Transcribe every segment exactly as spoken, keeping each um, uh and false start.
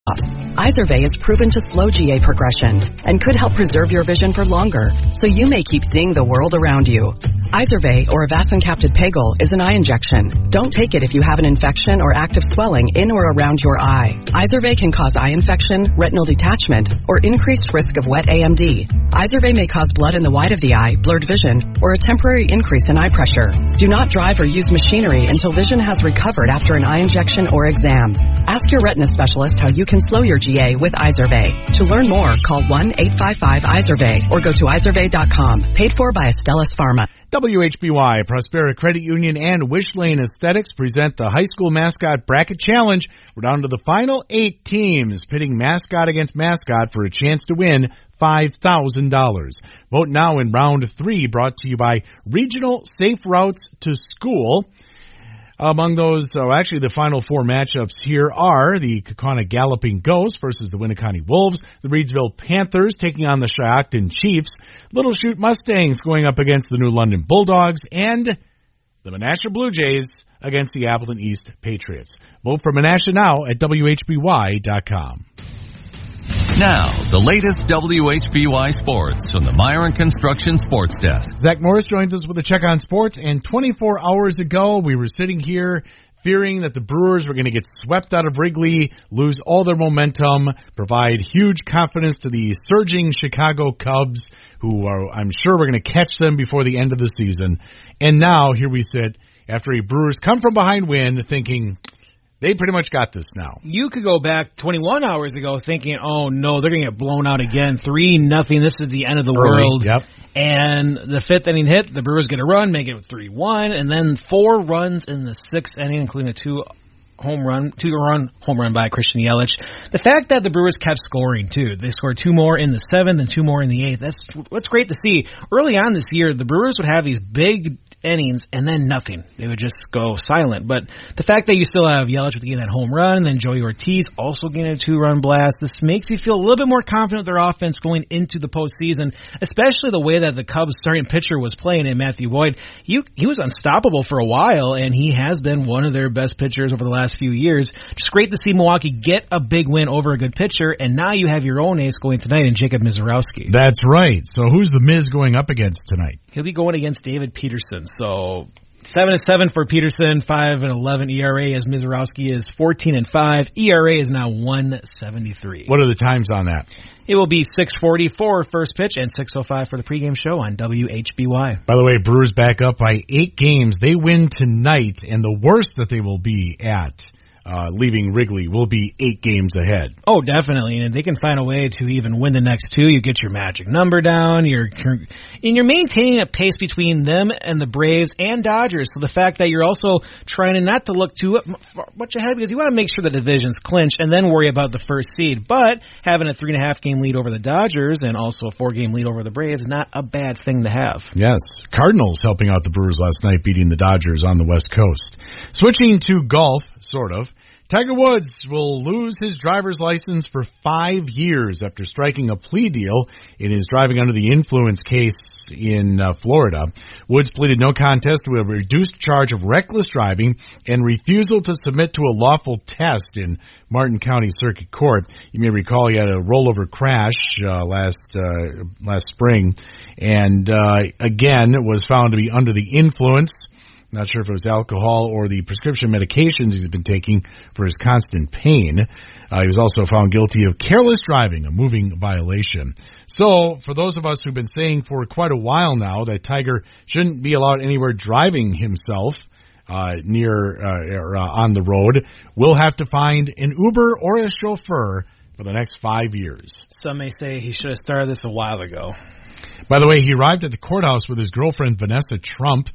Izervay is proven to slow G A progression and could help preserve your vision for longer, so you may keep seeing the world around you. Izervay, or Avastin-Captid Pegol, is an eye injection. Don't take it if you have an infection or active swelling in or around your eye. Izervay can cause eye infection, retinal detachment, or increased risk of wet A M D. Izervay may cause blood in the white of the eye, blurred vision, or a temporary increase in eye pressure. Do not drive or use machinery until vision has recovered after an eye injection or exam. Ask your retina specialist how you can slow your G A with Izervay. To learn more, call one eight five five Izervay or go to izervay dot com. Paid for by Astellas Pharma. W H B Y, Prospera Credit Union, and Wish Lane Aesthetics present the High School Mascot Bracket Challenge. We're down to the final eight teams, pitting mascot against mascot for a chance to win five thousand dollars. Vote now in round three, brought to you by Regional Safe Routes to School. Among those, oh, actually the final four matchups here are the Kaukauna Galloping Ghosts versus the Winneconne Wolves, the Reedsville Panthers taking on the Shiocton Chiefs, Little Chute Mustangs going up against the New London Bulldogs, and the Menasha Blue Jays against the Appleton East Patriots. Vote for Menasha now at W H B Y dot com. Now, the latest W H B Y sports from the Myron Construction Sports Desk. Zach Morris joins us with a check on sports, and twenty-four hours ago, we were sitting here fearing that the Brewers were going to get swept out of Wrigley, lose all their momentum, provide huge confidence to the surging Chicago Cubs, who are, I'm sure, we're going to catch them before the end of the season. And now, here we sit, after a Brewers come from behind win, thinking they pretty much got this now. You could go back twenty-one hours ago thinking, oh, no, they're going to get blown out again. three nothing. This is the end of the Early, world. Yep. And the fifth inning hit, the Brewers get a run, make it three one, and then four runs in the sixth inning, including a two home run, two-run home run by Christian Yelich. The fact that the Brewers kept scoring, too. They scored two more in the seventh and two more in the eighth. That's what's great to see. Early on this year, the Brewers would have these big innings and then nothing. They would just go silent. But the fact that you still have Yelich with getting that home run and then Joey Ortiz also getting a two-run blast, this makes you feel a little bit more confident with their offense going into the postseason, especially the way that the Cubs starting pitcher was playing in Matthew Boyd. He, he was unstoppable for a while, and he has been one of their best pitchers over the last few years. Just great to see Milwaukee get a big win over a good pitcher, and now you have your own ace going tonight in Jacob Misiorowski. That's right. So who's the Miz going up against tonight? He'll be going against David Peterson. So seven and seven for Peterson, five and eleven E R A as Misiorowski is fourteen and five. E R A is now one seventy-three. What are the times on that? It will be six forty for first pitch and six oh five for the pregame show on W H B Y. By the way, Brewers back up by eight games. They win tonight, and the worst that they will be at Uh, leaving Wrigley will be eight games ahead. Oh, definitely. And if they can find a way to even win the next two, you get your magic number down. You're and you're maintaining a pace between them and the Braves and Dodgers. So the fact that you're also trying to not to look too much ahead, because you want to make sure the division's clinched and then worry about the first seed. But having a three and a half game lead over the Dodgers and also a four game lead over the Braves is not a bad thing to have. Yes. Cardinals helping out the Brewers last night, beating the Dodgers on the West Coast. Switching to golf, sort of. Tiger Woods will lose his driver's license for five years after striking a plea deal in his driving under the influence case in uh, Florida. Woods pleaded no contest to a reduced charge of reckless driving and refusal to submit to a lawful test in Martin County Circuit Court. You may recall he had a rollover crash uh, last uh, last spring, and uh, again was found to be under the influence. Not sure if it was alcohol or the prescription medications he's been taking for his constant pain. Uh, he was also found guilty of careless driving, a moving violation. So, for those of us who've been saying for quite a while now that Tiger shouldn't be allowed anywhere driving himself uh, near uh, or uh, on the road, we'll have to find an Uber or a chauffeur for the next five years. Some may say he should have started this a while ago. By the way, he arrived at the courthouse with his girlfriend, Vanessa Trump,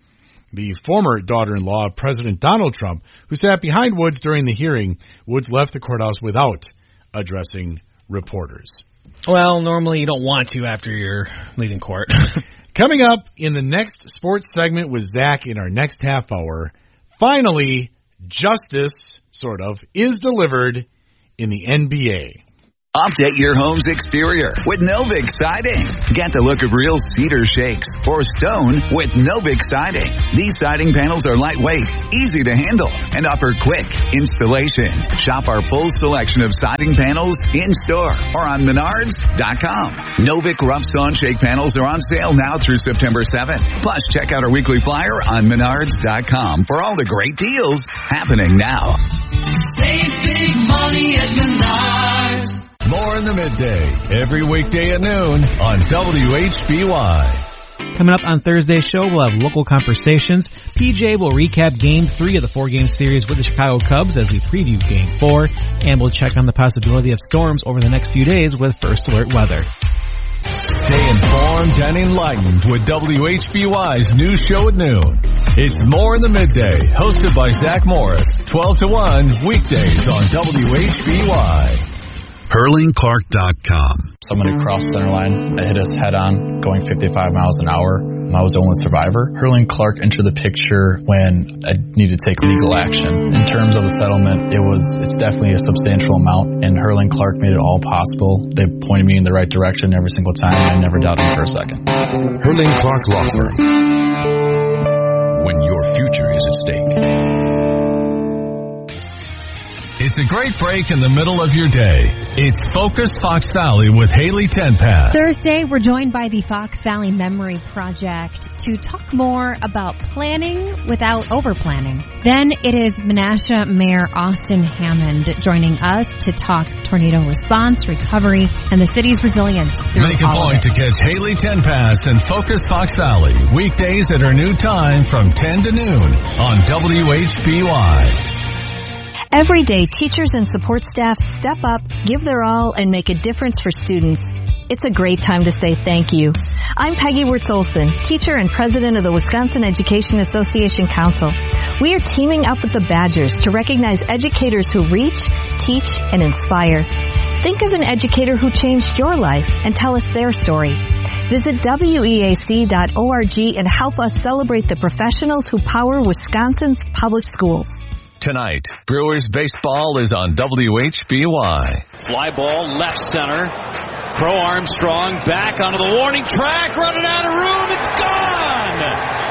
the former daughter-in-law of President Donald Trump, who sat behind Woods during the hearing. Woods left the courthouse without addressing reporters. Well, normally you don't want to after you're leaving court. Coming up in the next sports segment with Zach in our next half hour, finally, justice, sort of, is delivered in the N B A. Update your home's exterior with Novik Siding. Get the look of real cedar shakes or stone with Novik Siding. These siding panels are lightweight, easy to handle, and offer quick installation. Shop our full selection of siding panels in-store or on Menards dot com. Novik Rough Sawn Shake panels are on sale now through September seventh. Plus, check out our weekly flyer on Menards dot com for all the great deals happening now. Save big money at Menards. More in the midday, every weekday at noon on W H B Y. Coming up on Thursday's show, we'll have local conversations. P J will recap Game three of the four-game series with the Chicago Cubs as we preview Game four, and we'll check on the possibility of storms over the next few days with First Alert Weather. Stay informed and enlightened with W H B Y's news show at noon. It's More in the Midday, hosted by Zach Morris, twelve to one, weekdays on W H B Y. Hurling Clark dot com. Someone who crossed center line, I hit us head on, going fifty-five miles an hour. I was the only survivor. Hurling Clark entered the picture when I needed to take legal action. In terms of the settlement, it was it's definitely a substantial amount, and Hurling Clark made it all possible. They pointed me in the right direction every single time, and I never doubted them for a second. Hurling Clark Law Firm. When your future is at stake. It's a great break in the middle of your day. It's Focus Fox Valley with Haley Tenpass. Thursday, we're joined by the Fox Valley Memory Project to talk more about planning without over-planning. Then it is Menasha Mayor Austin Hammond joining us to talk tornado response, recovery, and the city's resilience. Make a point to catch Haley Tenpass and Focus Fox Valley weekdays at our new time from ten to noon on W H B Y. Every day, teachers and support staff step up, give their all, and make a difference for students. It's a great time to say thank you. I'm Peggy Wirtz-Olson, teacher and president of the Wisconsin Education Association Council. We are teaming up with the Badgers to recognize educators who reach, teach, and inspire. Think of an educator who changed your life and tell us their story. Visit W E A C dot org and help us celebrate the professionals who power Wisconsin's public schools. Tonight, Brewers baseball is on W H B Y. Fly ball left center. Crow Armstrong back onto the warning track, running out of room. It's gone!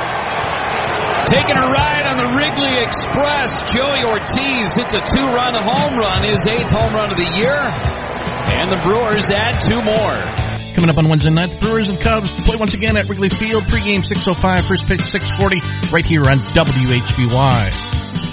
Taking a ride on the Wrigley Express, Joey Ortiz hits a two-run home run, his eighth home run of the year. And the Brewers add two more. Coming up on Wednesday night, Brewers and Cubs play once again at Wrigley Field. Pre-game six oh five, first pitch six forty, right here on W H B Y.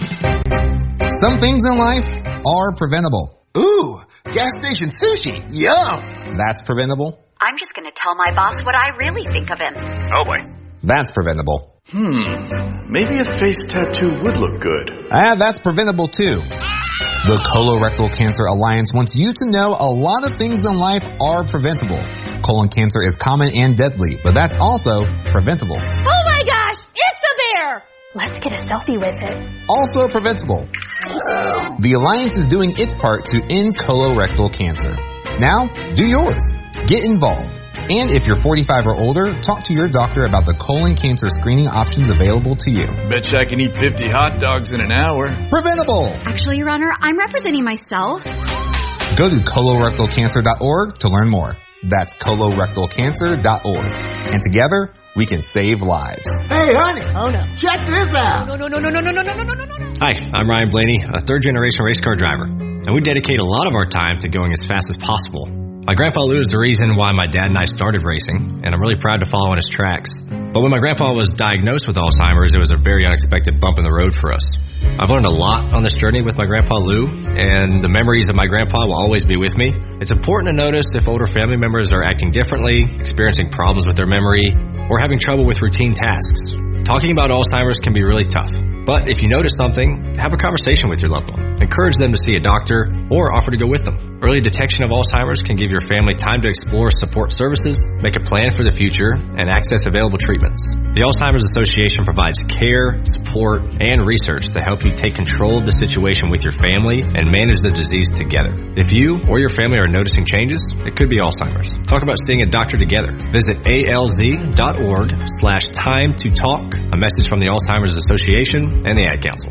Some things in life are preventable. Ooh, gas station sushi. Yum. That's preventable. I'm just going to tell my boss what I really think of him. Oh, boy. That's preventable. Hmm. Maybe a face tattoo would look good. Ah, that's preventable, too. The Colorectal Cancer Alliance wants you to know a lot of things in life are preventable. Colon cancer is common and deadly, but that's also preventable. Oh, my gosh. It's a bear. Let's get a selfie with it. Also preventable. The Alliance is doing its part to end colorectal cancer. Now, do yours. Get involved. And if you're forty-five or older, talk to your doctor about the colon cancer screening options available to you. Betcha I can eat fifty hot dogs in an hour. Preventable. Actually, Your Honor, I'm representing myself. Go to colorectal cancer dot org to learn more. That's colorectal cancer dot org. And together, we can save lives. Hey, honey. Oh, no. Check this out. No, no, no, no, no, no, no, no, no, no, no, no. Hi, I'm Ryan Blaney, a third-generation race car driver. And we dedicate a lot of our time to going as fast as possible. My grandpa Lou is the reason why my dad and I started racing, and I'm really proud to follow in his tracks. But when my grandpa was diagnosed with Alzheimer's, it was a very unexpected bump in the road for us. I've learned a lot on this journey with my grandpa Lou, and the memories of my grandpa will always be with me. It's important to notice if older family members are acting differently, experiencing problems with their memory, or having trouble with routine tasks. Talking about Alzheimer's can be really tough. But if you notice something, have a conversation with your loved one. Encourage them to see a doctor or offer to go with them. Early detection of Alzheimer's can give your family time to explore support services, make a plan for the future, and access available treatments. The Alzheimer's Association provides care, support, and research to help you take control of the situation with your family and manage the disease together. If you or your family are noticing changes, it could be Alzheimer's. Talk about seeing a doctor together. Visit A L Z dot org slash time to talk. A message from the Alzheimer's Association and the Ad Council.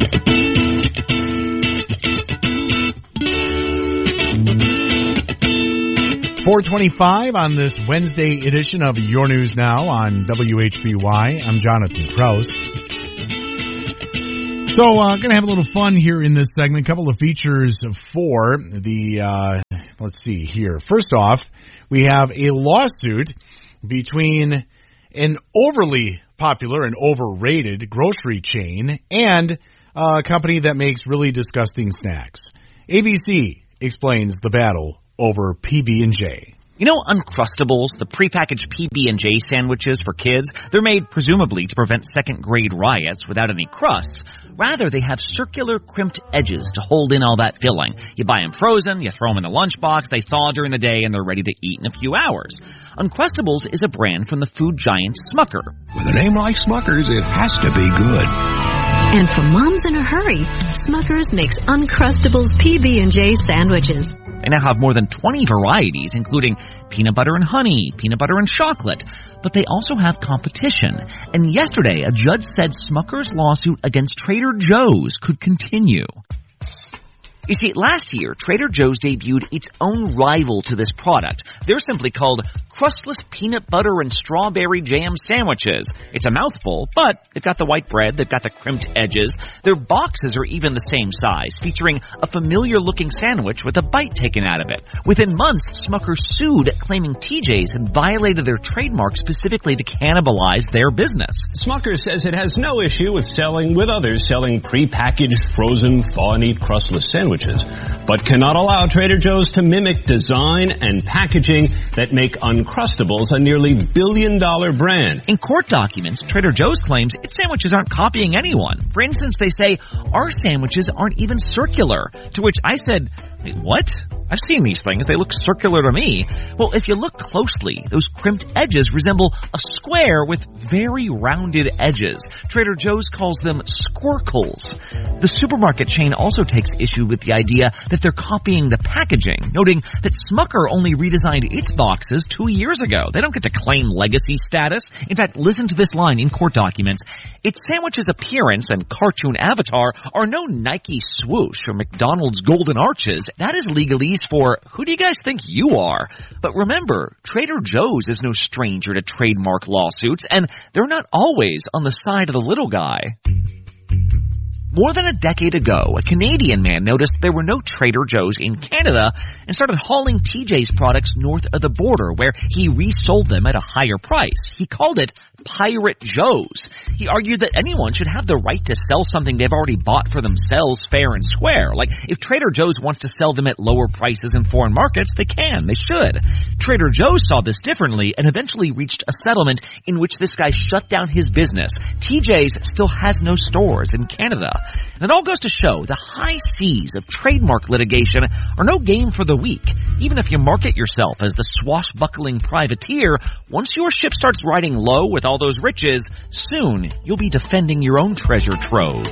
four twenty-five on this Wednesday edition of Your News Now on W H B Y. I'm Jonathan Kraus. So, uh, going to have a little fun here in this segment. A couple of features for the, uh, let's see here. First off, we have a lawsuit between an overly popular and overrated grocery chain and a company that makes really disgusting snacks. A B C explains the battle over P B and J. You know Uncrustables, the prepackaged P B and J sandwiches for kids? They're made presumably to prevent second-grade riots without any crusts. Rather, they have circular crimped edges to hold in all that filling. You buy them frozen, you throw them in a lunchbox, they thaw during the day, and they're ready to eat in a few hours. Uncrustables is a brand from the food giant Smucker. With a name like Smucker's, it has to be good. And for moms in a hurry, Smucker's makes Uncrustables P B and J sandwiches. They now have more than twenty varieties, including peanut butter and honey, peanut butter and chocolate. But they also have competition. And yesterday, a judge said Smucker's lawsuit against Trader Joe's could continue. You see, last year, Trader Joe's debuted its own rival to this product. They're simply called Crustless Peanut Butter and Strawberry Jam Sandwiches. It's a mouthful, but they've got the white bread, they've got the crimped edges. Their boxes are even the same size, featuring a familiar-looking sandwich with a bite taken out of it. Within months, Smucker sued, claiming T J's had violated their trademark specifically to cannibalize their business. Smucker says it has no issue with selling with others selling pre-packaged, frozen, thaw-and-eat crustless sandwiches, but cannot allow Trader Joe's to mimic design and packaging that make Uncrustables a nearly billion-dollar brand. In court documents, Trader Joe's claims its sandwiches aren't copying anyone. For instance, they say, our sandwiches aren't even circular, to which I said, wait, what? I've seen these things. They look circular to me. Well, if you look closely, those crimped edges resemble a square with very rounded edges. Trader Joe's calls them squircles. The supermarket chain also takes issue with the idea that they're copying the packaging, noting that Smucker only redesigned its boxes two years ago. They don't get to claim legacy status. In fact, listen to this line in court documents. Its sandwich's appearance and cartoon avatar are no Nike swoosh or McDonald's golden arches. That is legalese for, who do you guys think you are? But remember, Trader Joe's is no stranger to trademark lawsuits, and they're not always on the side of the little guy. More than a decade ago, a Canadian man noticed there were no Trader Joe's in Canada and started hauling T J's products north of the border, where he resold them at a higher price. He called it Pirate Joe's. He argued that anyone should have the right to sell something they've already bought for themselves fair and square. Like, if Trader Joe's wants to sell them at lower prices in foreign markets, they can. They should. Trader Joe's saw this differently and eventually reached a settlement in which this guy shut down his business. T J's still has no stores in Canada. And it all goes to show the high seas of trademark litigation are no game for the weak. Even if you market yourself as the swashbuckling privateer, once your ship starts riding low with all those riches, soon you'll be defending your own treasure trove.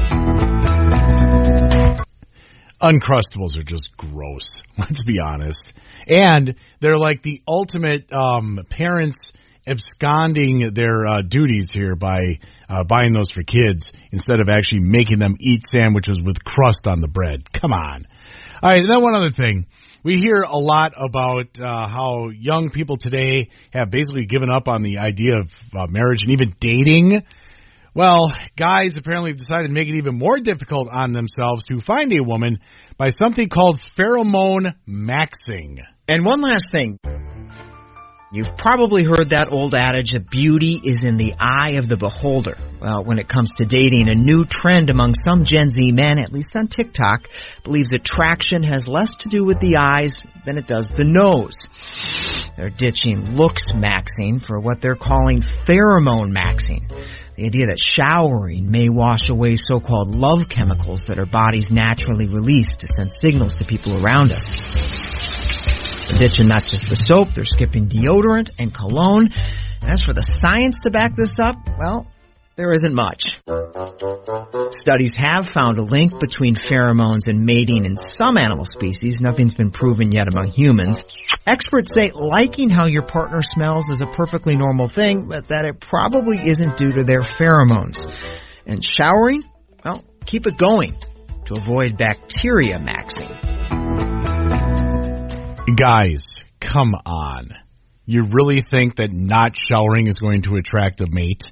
Uncrustables are just gross, let's be honest. And they're like the ultimate um, parents absconding their uh, duties here by uh, buying those for kids instead of actually making them eat sandwiches with crust on the bread. Come on. All right, then one other thing. We hear a lot about uh, how young people today have basically given up on the idea of uh, marriage and even dating. Well, guys apparently have decided to make it even more difficult on themselves to find a woman by something called pheromone maxing. And one last thing. You've probably heard that old adage that beauty is in the eye of the beholder. Well, when it comes to dating, a new trend among some Gen Z men, at least on TikTok, believes attraction has less to do with the eyes than it does the nose. They're ditching looks maxing for what they're calling pheromone maxing. The idea that showering may wash away so-called love chemicals that our bodies naturally release to send signals to people around us. They're ditching not just the soap, they're skipping deodorant and cologne. As for the science to back this up, well, there isn't much. Studies have found a link between pheromones and mating in some animal species. Nothing's been proven yet among humans. Experts say liking how your partner smells is a perfectly normal thing, but that it probably isn't due to their pheromones. And showering? Well, keep it going to avoid bacteria maxing. Guys, come on. You really think that not showering is going to attract a mate?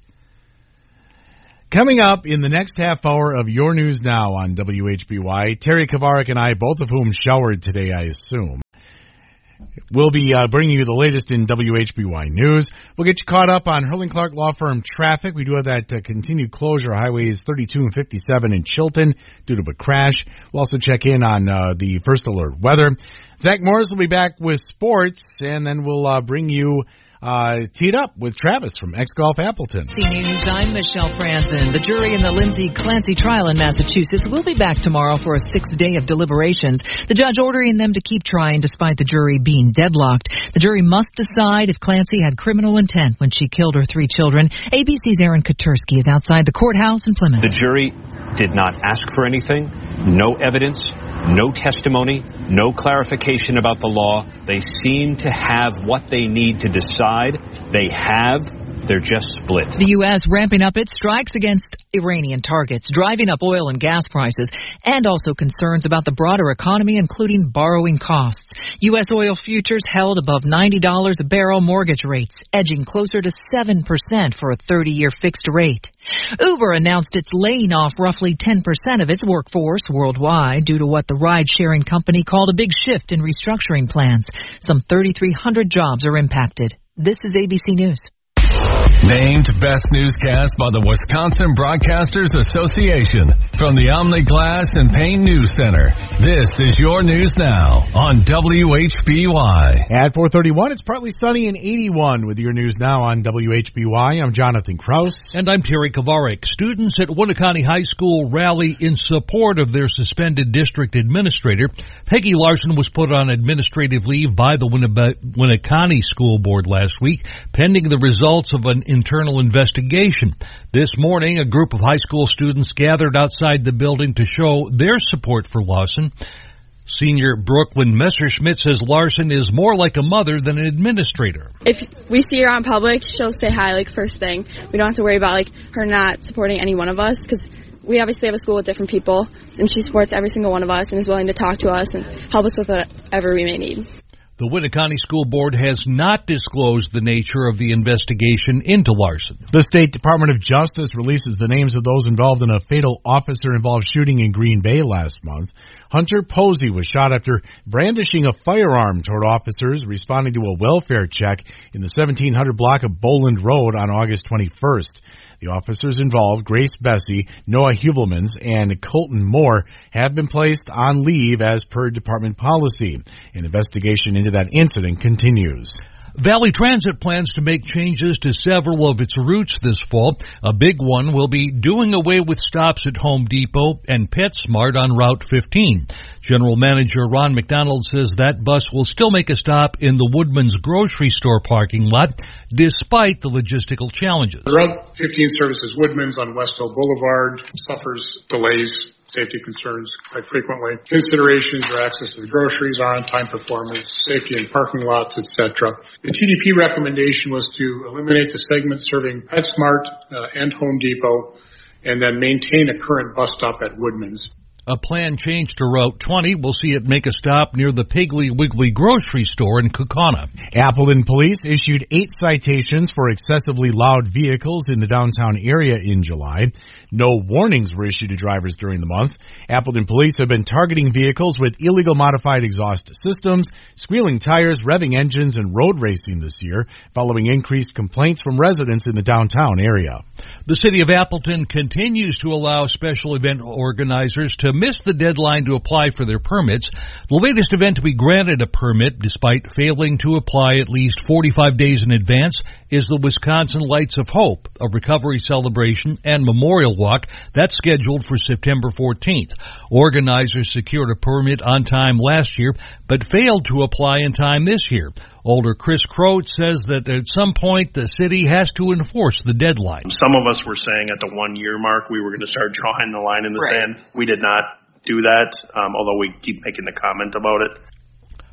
Coming up in the next half hour of Your News Now on W H B Y, Terry Kovarik and I, both of whom showered today, I assume, we'll be uh, bringing you the latest in W H B Y news. We'll get you caught up on Hurling Clark Law Firm traffic. We do have that uh, continued closure of highways thirty-two and fifty-seven in Chilton due to a crash. We'll also check in on uh, the first alert weather. Zach Morris will be back with sports, and then we'll uh, bring you Uh, teed up with Travis from X-Golf Appleton. C News, I'm Michelle Franzen. The jury in the Lindsay Clancy trial in Massachusetts will be back tomorrow for a sixth day of deliberations. The judge ordering them to keep trying despite the jury being deadlocked. The jury must decide if Clancy had criminal intent when she killed her three children. A B C's Aaron Katersky is outside the courthouse in Plymouth. The jury did not ask for anything, no evidence, no testimony, no clarification about the law. They seem to have what they need to decide. They have. They're just split. The U S ramping up its strikes against Iranian targets, driving up oil and gas prices, and also concerns about the broader economy, including borrowing costs. U S oil futures held above ninety dollars a barrel, mortgage rates edging closer to seven percent for a thirty-year fixed rate. Uber announced it's laying off roughly ten percent of its workforce worldwide due to what the ride-sharing company called a big shift in restructuring plans. Some thirty-three hundred jobs are impacted. This is A B C News. Named Best Newscast by the Wisconsin Broadcasters Association from the Omni Glass and Paint News Center. This is Your News Now on W H B Y. At four thirty-one, it's partly sunny and eighty-one with Your News Now on W H B Y. I'm Jonathan Krause. And I'm Terry Kovarik. Students at Winneconne High School rally in support of their suspended district administrator. Peggy Larson was put on administrative leave by the Winneconne School Board last week, pending the results of an internal investigation. This morning, a group of high school students gathered outside the building to show their support for Larson. Senior Brooklyn Messerschmidt says Larson is more like a mother than an administrator. If we see her on public, she'll say hi, like, first thing. We don't have to worry about, like, her not supporting any one of us, because we obviously have a school with different people, and she supports every single one of us and is willing to talk to us and help us with whatever we may need. The Winneconne School Board has not disclosed the nature of the investigation into Larson. The State Department of Justice releases the names of those involved in a fatal officer-involved shooting in Green Bay last month. Hunter Posey was shot after brandishing a firearm toward officers responding to a welfare check in the seventeen hundred block of Boland Road on August twenty-first. The officers involved, Grace Bessie, Noah Hubelmans, and Colton Moore, have been placed on leave as per department policy. An investigation into that incident continues. Valley Transit plans to make changes to several of its routes this fall. A big one will be doing away with stops at Home Depot and PetSmart on Route fifteen. General Manager Ron McDonald says that bus will still make a stop in the Woodman's grocery store parking lot, despite the logistical challenges. Route fifteen services Woodman's on West Hill Boulevard, suffers delays, safety concerns quite frequently. Considerations for access to the groceries, on-time performance, safety in parking lots, et cetera. The T D P recommendation was to eliminate the segment serving PetSmart uh, and Home Depot and then maintain a current bus stop at Woodman's. A planned change to Route twenty will see it make a stop near the Piggly Wiggly grocery store in Kaukauna. Appleton police issued eight citations for excessively loud vehicles in the downtown area in July. No warnings were issued to drivers during the month. Appleton police have been targeting vehicles with illegal modified exhaust systems, squealing tires, revving engines, and road racing this year, following increased complaints from residents in the downtown area. The city of Appleton continues to allow special event organizers to miss the deadline to apply for their permits. The latest event to be granted a permit, despite failing to apply at least forty-five days in advance, is the Wisconsin Lights of Hope, a recovery celebration and memorial walk that's scheduled for September fourteenth. Organizers secured a permit on time last year, but failed to apply in time this year. Alder Chris Croat says that at some point the city has to enforce the deadline. Some of us were saying at the one-year mark we were going to start drawing the line in the right. sand. We did not do that, um, although we keep making the comment about it.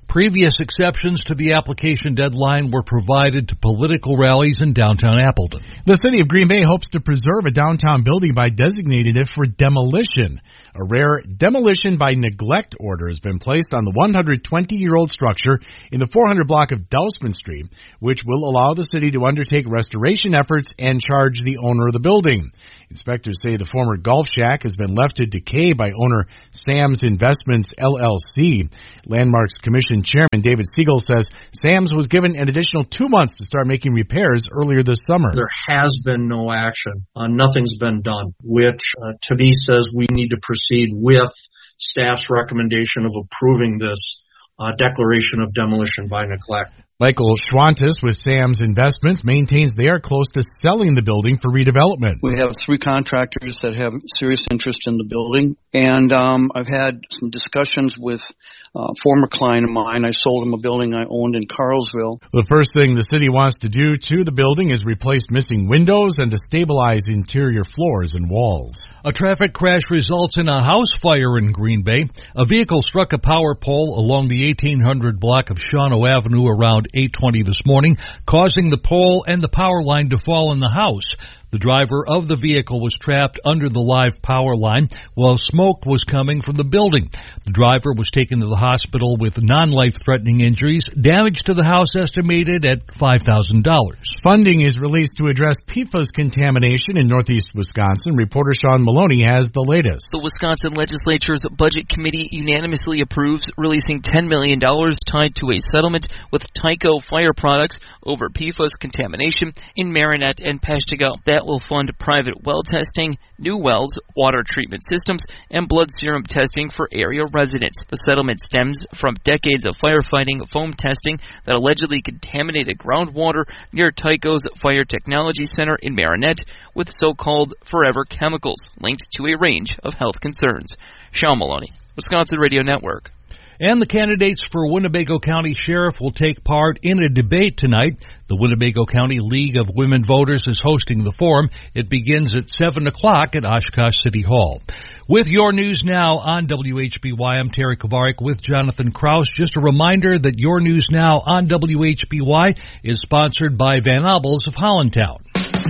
Previous exceptions to the application deadline were provided to political rallies in downtown Appleton. The city of Green Bay hopes to preserve a downtown building by designating it for demolition. A rare demolition by neglect order has been placed on the one hundred twenty-year-old structure in the four hundred block of Dousman Street, which will allow the city to undertake restoration efforts and charge the owner of the building. Inspectors say the former golf shack has been left to decay by owner Sam's Investments, L L C. Landmarks Commission Chairman David Siegel says Sam's was given an additional two months to start making repairs earlier this summer. There has been no action. Uh, nothing's been done, which uh, to me says we need to proceed with staff's recommendation of approving this uh, declaration of demolition by neglect. Michael Schwantes with Sam's Investments maintains they are close to selling the building for redevelopment. We have three contractors that have serious interest in the building, and um, I've had some discussions with a former client of mine. I sold him a building I owned in Carlsville. The first thing the city wants to do to the building is replace missing windows and to stabilize interior floors and walls. A traffic crash results in a house fire in Green Bay. A vehicle struck a power pole along the eighteen hundred block of Shawano Avenue around eight twenty this morning, causing the pole and the power line to fall in the house. The driver of the vehicle was trapped under the live power line while smoke was coming from the building. The driver was taken to the hospital with non-life-threatening injuries. Damage to the house estimated at five thousand dollars. Funding is released to address P F A S contamination in northeast Wisconsin. Reporter Sean Maloney has the latest. The Wisconsin Legislature's Budget Committee unanimously approves releasing ten million dollars tied to a settlement with Tyco Fire Products over P F A S contamination in Marinette and Peshtigo. That will fund private well testing, new wells, water treatment systems, and blood serum testing for area residents. The settlement stems from decades of firefighting foam testing that allegedly contaminated groundwater near Tyco's Fire Technology Center in Marinette with so-called forever chemicals linked to a range of health concerns. Sean Maloney, Wisconsin Radio Network. And the candidates for Winnebago County Sheriff will take part in a debate tonight. The Winnebago County League of Women Voters is hosting the forum. It begins at seven o'clock at Oshkosh City Hall. With your news now on W H B Y, I'm Terry Kovarik with Jonathan Kraus. Just a reminder that your news now on W H B Y is sponsored by Van Abels of Hollandtown.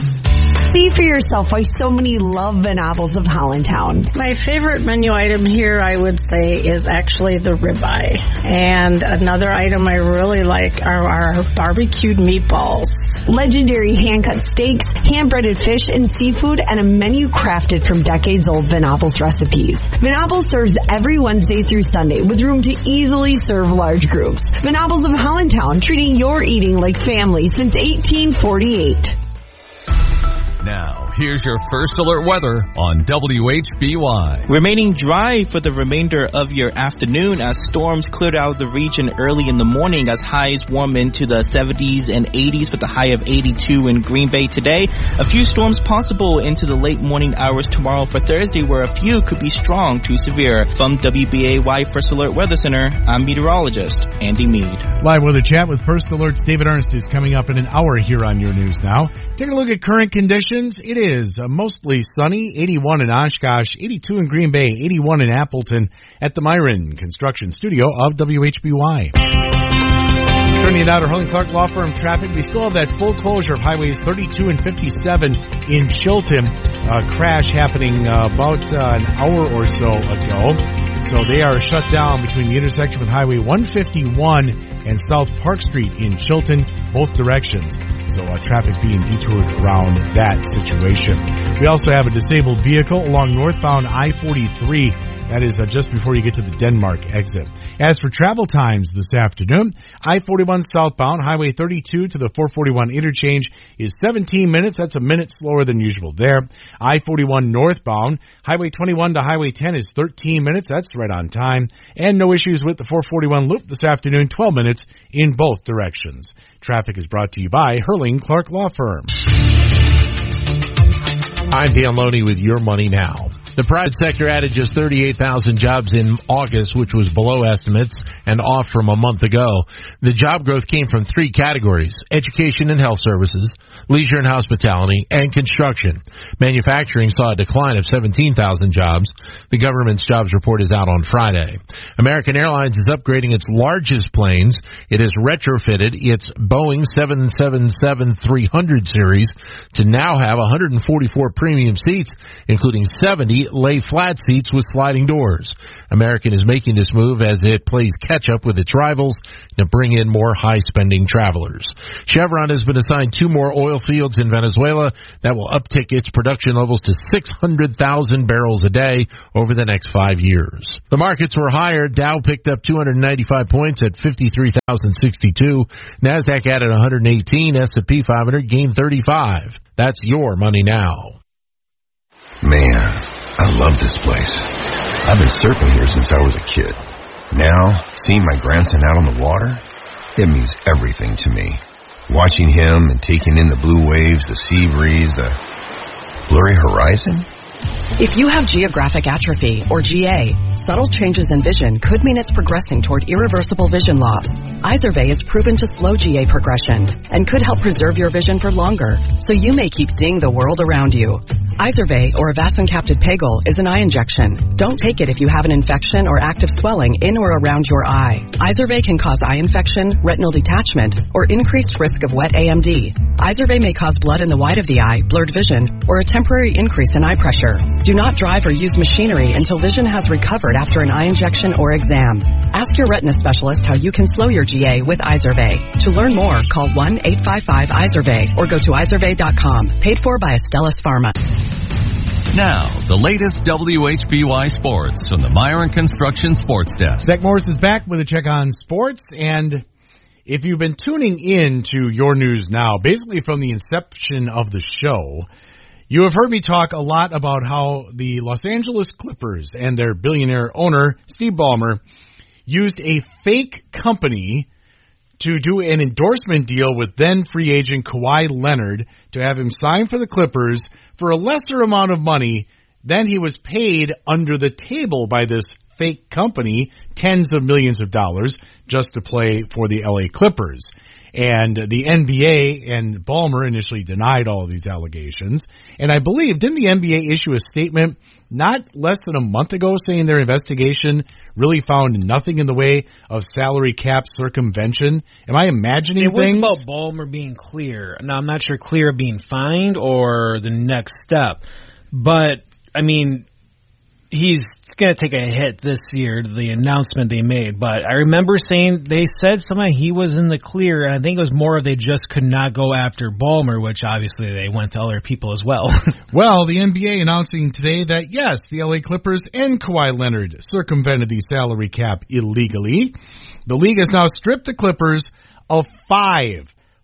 See for yourself why so many love Van Abels of Hollandtown. My favorite menu item here, I would say, is actually the ribeye. And another item I really like are our barbecued meatballs. Legendary hand-cut steaks, hand-breaded fish and seafood, and a menu crafted from decades-old Van Abels recipes. Van Abels serves every Wednesday through Sunday with room to easily serve large groups. Van Abels of Hollandtown, treating your eating like family since eighteen forty-eight. Now, here's your first alert weather on W H B Y. Remaining dry for the remainder of your afternoon as storms cleared out of the region early in the morning as highs warm into the seventies and eighties with a high of eighty-two in Green Bay today. A few storms possible into the late morning hours tomorrow for Thursday, where a few could be strong to severe. From W B A Y First Alert Weather Center, I'm meteorologist Andy Mead. Live weather chat with First Alert's David Ernst is coming up in an hour here on Your News Now. Take a look at current conditions. It is uh, mostly sunny, eighty-one in Oshkosh, eighty-two in Green Bay, eighty-one in Appleton at the Myron Construction Studio of W H B Y. Turning it out, our Hurling Clark Law Firm traffic. We still have that full closure of highways thirty-two and fifty-seven in Chilton. Uh, crash happening uh, about uh, an hour or so ago. So they are shut down between the intersection with Highway one fifty-one and South Park Street in Chilton, both directions. So uh, traffic being detoured around that situation. We also have a disabled vehicle along northbound I forty-three. That is uh, just before you get to the Denmark exit. As for travel times this afternoon, I forty-one southbound, Highway thirty-two to the four forty-one interchange is seventeen minutes. That's a minute slower than usual there. I forty-one northbound, Highway twenty-one to Highway ten is thirteen minutes. That's right on time. And no issues with the four forty-one loop this afternoon, twelve minutes in both directions. Traffic is brought to you by Hurling Clark Law Firm. I'm Dan Loney with Your Money Now. The private sector added just thirty-eight thousand jobs in August, which was below estimates and off from a month ago. The job growth came from three categories: education and health services, leisure and hospitality, and construction. Manufacturing saw a decline of seventeen thousand jobs. The government's jobs report is out on Friday. American Airlines is upgrading its largest planes. It has retrofitted its Boeing seven seventy-seven three hundred series to now have one hundred forty-four premium seats, including seventy lay-flat seats with sliding doors. American is making this move as it plays catch-up with its rivals to bring in more high-spending travelers. Chevron has been assigned two more oil fields in Venezuela that will uptick its production levels to six hundred thousand barrels a day over the next five years. The markets were higher. Dow picked up two hundred ninety-five points at fifty-three thousand sixty-two. NASDAQ added one hundred eighteen. S and P five hundred gained thirty-five. That's your money now. Man, I love this place. I've been surfing here since I was a kid. Now, seeing my grandson out on the water, it means everything to me. Watching him and taking in the blue waves, the sea breeze, the blurry horizon. If you have geographic atrophy, or G A, subtle changes in vision could mean it's progressing toward irreversible vision loss. Izervay is proven to slow G A progression and could help preserve your vision for longer, so you may keep seeing the world around you. Izervay, or avacincaptad pegol, is an eye injection. Don't take it if you have an infection or active swelling in or around your eye. Izervay can cause eye infection, retinal detachment, or increased risk of wet A M D. Izervay may cause blood in the white of the eye, blurred vision, or a temporary increase in eye pressure. Do not drive or use machinery until vision has recovered after an eye injection or exam. Ask your retina specialist how you can slow your G A with Izervay. To learn more, call one eight five five Izervay or go to izervay dot com. Paid for by Astellas Pharma. Now, the latest W H B Y Sports from the Myron Construction Sports Desk. Zach Morris is back with a check on sports, and if you've been tuning in to Your News Now, basically from the inception of the show, you have heard me talk a lot about how the Los Angeles Clippers and their billionaire owner, Steve Ballmer, used a fake company to do an endorsement deal with then free agent Kawhi Leonard to have him sign for the Clippers for a lesser amount of money than he was paid under the table by this fake company, tens of millions of dollars, just to play for the L A Clippers. And the N B A and Ballmer initially denied all of these allegations. And I believe, didn't the N B A issue a statement not less than a month ago saying their investigation really found nothing in the way of salary cap circumvention? Am I imagining it things? It was about Ballmer being clear. Now, I'm not sure clear of being fined or the next step. But, I mean, he's going to take a hit this year, the announcement they made. But I remember saying they said something he was in the clear, and I think it was more of they just could not go after Ballmer, which obviously they went to other people as well. Well, the N B A announcing today that, yes, the L A Clippers and Kawhi Leonard circumvented the salary cap illegally. The league has now stripped the Clippers of five,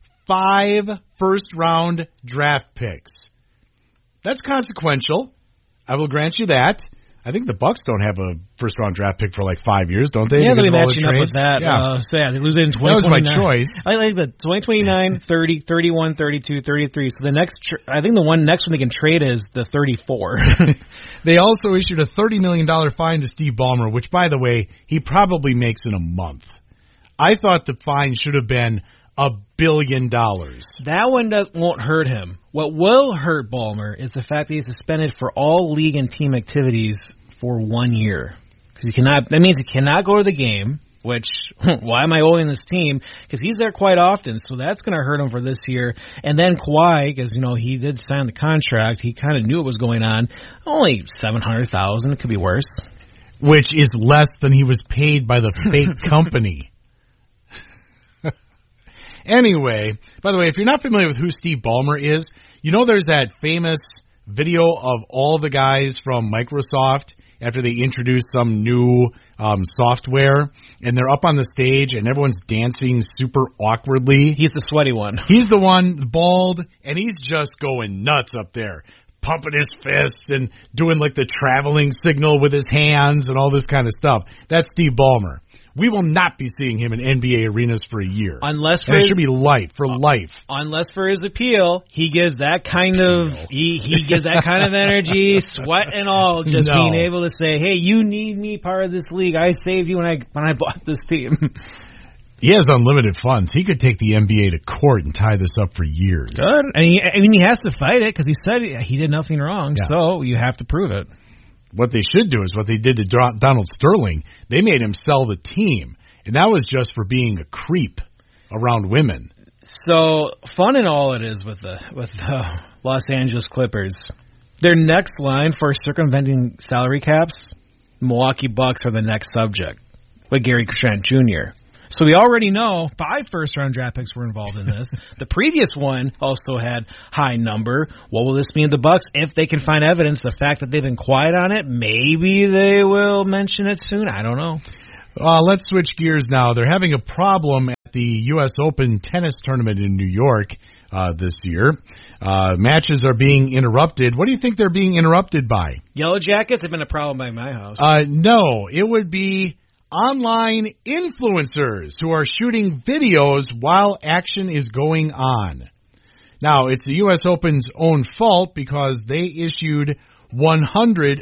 five first-round draft picks. That's consequential. I will grant you that. I think the Bucks don't have a first-round draft pick for like five years, don't they? Yeah, they'll be all matching the up with that. Yeah. Uh, so yeah, they lose it in twenty twenty-nine. That was my choice. I like the twenty twenty-nine, thirty, thirty-one, thirty-two, thirty-three. So the next, tr- I think the one next one they can trade is the thirty-four. They also issued a thirty million dollars fine to Steve Ballmer, which, by the way, he probably makes in a month. I thought the fine should have been a billion dollars. That one does, won't hurt him. What will hurt Ballmer is the fact that he's suspended for all league and team activities for one year. Because he cannot, that means he cannot go to the game, which, why am I owing this team? Because he's there quite often, so that's going to hurt him for this year. And then Kawhi, because, you know, he did sign the contract, he kind of knew what was going on. Only seven hundred thousand dollars, it could be worse. Which is less than he was paid by the fake company. Anyway, by the way, if you're not familiar with who Steve Ballmer is, you know there's that famous video of all the guys from Microsoft after they introduce some new um, software, and they're up on the stage, and everyone's dancing super awkwardly. He's the sweaty one. He's the one, bald, and he's just going nuts up there, pumping his fists and doing like the traveling signal with his hands and all this kind of stuff. That's Steve Ballmer. we will not be seeing him in N B A arenas for a year. Unless for and it his, should be life, for life. Unless for his appeal, he gives that kind of he, he gives that kind of energy, sweat and all, just No. being able to say, "Hey, you need me part of this league. I saved you when I when I bought this team." He has unlimited funds. He could take the N B A to court and tie this up for years. Good. I mean, I mean, he has to fight it because he said he did nothing wrong, Yeah. so you have to prove it. What they should do is what they did to Don- Donald Sterling. They made him sell the team, and that was just for being a creep around women. So fun and all it is with the with the Los Angeles Clippers. Their next line for circumventing salary caps, Milwaukee Bucks are the next subject with Gary Trent Junior So we already know five first-round draft picks were involved in this. The previous one also had high number. What will this mean to the Bucks if they can find evidence? The fact that they've been quiet on it, maybe they will mention it soon. I don't know. Uh, let's switch gears now. They're having a problem at the U S Open tennis tournament in New York uh, this year. Uh, matches are being interrupted. What do you think they're being interrupted by? Yellow Jackets have been a problem by my house. Uh, no, it would be online influencers who are shooting videos while action is going on. Now, it's the U S Open's own fault because they issued one hundred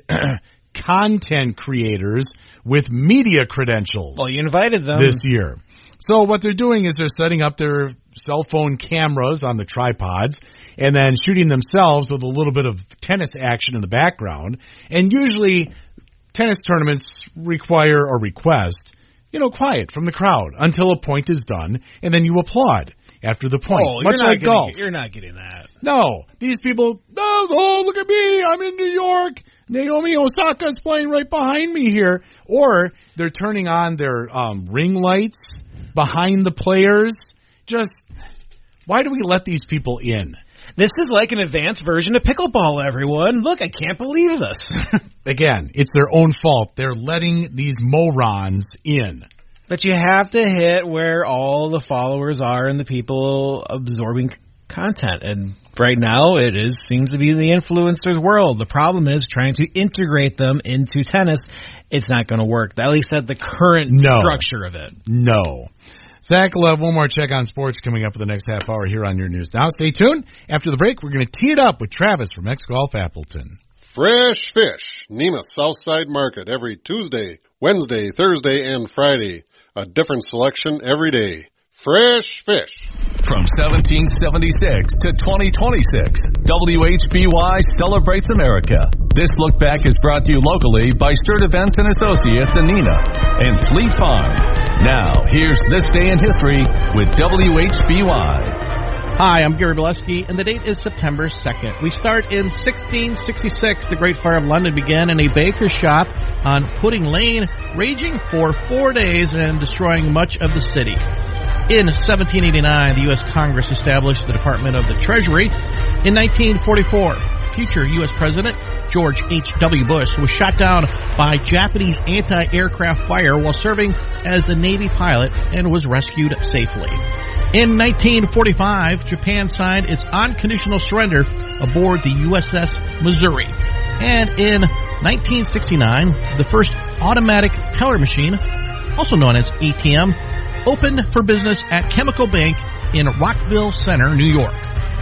content creators with media credentials. Well, you invited them. This year. So what they're doing is they're setting up their cell phone cameras on the tripods and then shooting themselves with a little bit of tennis action in the background. And usually tennis tournaments require or request, you know, quiet from the crowd until a point is done, and then you applaud after the point. Oh, Much you're like not golf. getting, you're not getting that. No, these people, oh, oh, look at me, I'm in New York. Naomi Osaka's playing right behind me here. Or they're turning on their um, ring lights behind the players. Just, why do we let these people in? This is like an advanced version of pickleball, everyone. Look, I can't believe this. Again, it's their own fault. They're letting these morons in. But you have to hit where all the followers are and the people absorbing content. And right now, it is seems to be the influencers' world. The problem is trying to integrate them into tennis. It's not going to work, at least at the current no. structure of it. No. Zach will have one more check on sports coming up for the next half hour here on Your News Now. Stay tuned. After the break, we're going to tee it up with Travis from X-Golf Appleton. Fresh Fish, Nemeth Southside Market, every Tuesday, Wednesday, Thursday, and Friday. A different selection every day. Fresh Fish. From seventeen seventy-six to twenty twenty-six, W H B Y celebrates America. This look back is brought to you locally by Sturdivant and Associates in Neenah and Fleet Farm. Now, here's This Day in History with W H B Y. Hi, I'm Gary Bileski, and the date is September second. We start in sixteen sixty-six. The Great Fire of London began in a baker's shop on Pudding Lane, raging for four days and destroying much of the city. In seventeen eighty-nine, the U S Congress established the Department of the Treasury. In nineteen forty-four, future U S President George H W. Bush was shot down by Japanese anti-aircraft fire while serving as a Navy pilot and was rescued safely. In nineteen forty-five, Japan signed its unconditional surrender aboard the U S S Missouri. And in nineteen sixty-nine, the first automatic teller machine, also known as A T M, opened for business at Chemical Bank in Rockville Center, New York.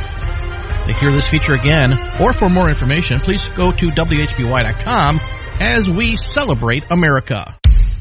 To hear this feature again, or for more information, please go to W H B Y dot com as we celebrate America.